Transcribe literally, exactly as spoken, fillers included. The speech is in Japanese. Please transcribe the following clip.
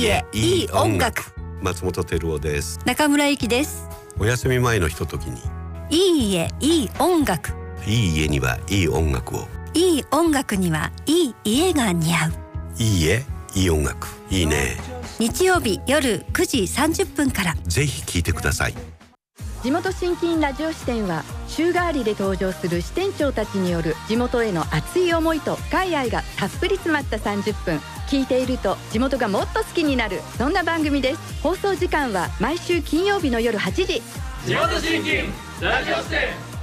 家いい音楽。 松本照夫です。 中村ゆきです。 お休み前のひとときに、 いい家いい音楽。 いい家にはいい音楽を、 いい音楽にはいい家が似合う。 いい家いい音楽、いいね。 日曜日夜くじさんじゅっぷんからぜひ聴いてください。 地元新金ラジオ支店は週替わりで登場する支店長たちによる地元への熱い思いと深い愛がたっぷり詰まったさんじゅっぷん。聞いていると地元がもっと好きになる、そんな番組です。放送時間は毎週金曜日の夜はちじ。 地元新金ラジオ支店。